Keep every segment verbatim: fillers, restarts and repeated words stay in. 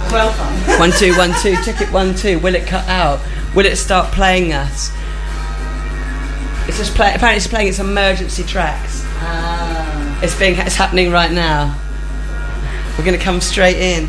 Well fun. One, two, one, two. Check it, one, two. Will it cut out? Will it start playing us? It's just play. Apparently, it's playing its emergency tracks. Ah. It's being. It's happening right now. We're going to come straight in.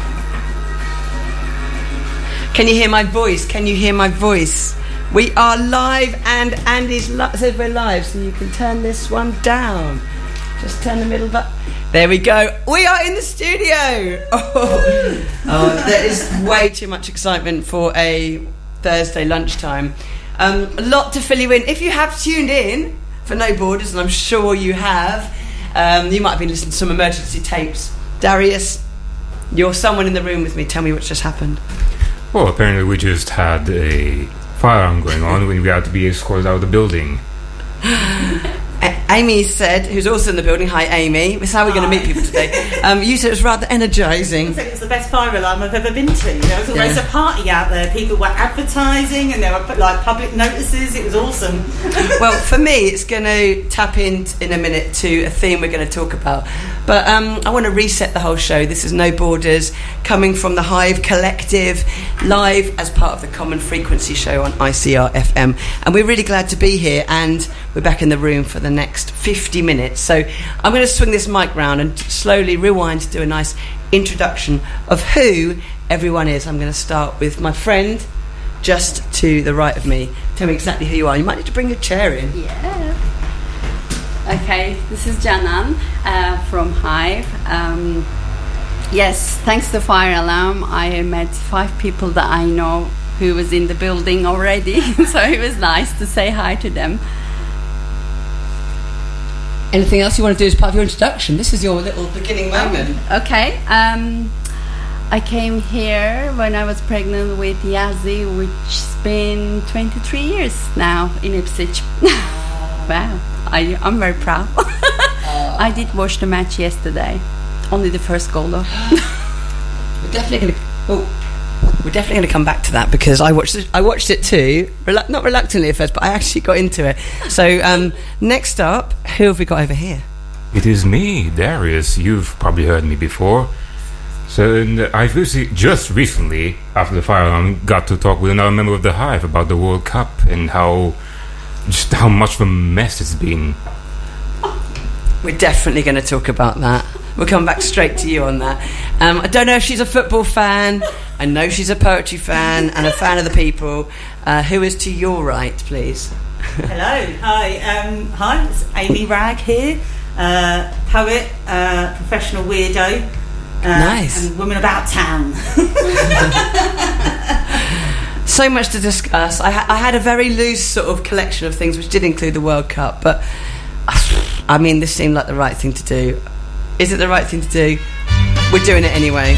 Can you hear my voice? Can you hear my voice? We are live, and Andy's li- says we're live, so you can turn this one down. Just turn the middle button. There we go. We are in the studio. Oh, oh there is way too much excitement for a Thursday lunchtime. Um, a lot to fill you in. If you have tuned in for No Borders, and I'm sure you have, um, you might have been listening to some emergency tapes. Darius, you're someone in the room with me. Tell me what's just happened. Well, apparently we just had a firearm going on when we had to be escorted out of the building. A- Amy said, who's also in the building, hi Amy, this is how we're going to meet people today. Um, you said it was rather energising. It was the best fire alarm I've ever been to. There was almost Yeah. a party out there. People were advertising and there were like public notices. It was awesome. Well, for me, it's going to tap in in a minute to a theme we're going to talk about. But um, I want to reset the whole show. This is No Borders, coming from the Hive Collective, live as part of the Common Frequency show on I C R F M. And we're really glad to be here, and we're back in the room for the next fifty minutes. So I'm going to swing this mic round and slowly rewind to do a nice introduction of who everyone is. I'm going to start with my friend just to the right of me. Tell me exactly who you are. You might need to bring your chair in. Yeah. Okay, this is Canan uh, from Hive. Um, yes, thanks to Fire Alarm, I met five people that I know who was in the building already, so it was nice to say hi to them. Anything else you want to do as part of your introduction? This is your little beginning moment. Okay, um, I came here when I was pregnant with Yazzie, which's been twenty-three years now in Ipswich. Wow. I, I'm very proud. uh, I did watch the match yesterday. Only the first goal, though. We're definitely going to. Oh, we're definitely going to come back to that because I watched. It, I watched it too. Relu- not reluctantly at first, but I actually got into it. So um, next up, who have we got over here? It is me, Darius. You've probably heard me before. So and, uh, I've recently, just recently, after the fire alarm, got to talk with another member of the Hive about the World Cup and how. Just how much of a mess it's been. We're definitely going to talk about that. We'll come back straight to you on that. Um, I don't know if she's a football fan. I know she's a poetry fan and a fan of the people. Uh, who is to your right, please? Hello, hi, um, hi, it's Amy Ragg here, uh, poet, uh, professional weirdo, uh, Nice. and woman about town. So much to discuss. I, ha- I had a very loose sort of collection of things which did include the World Cup, but I mean, this seemed like the right thing to do. Is it the right thing to do? We're doing it anyway.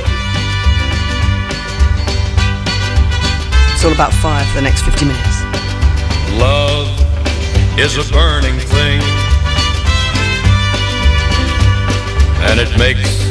It's all about fire for the next fifty minutes. Love is a burning thing, and it makes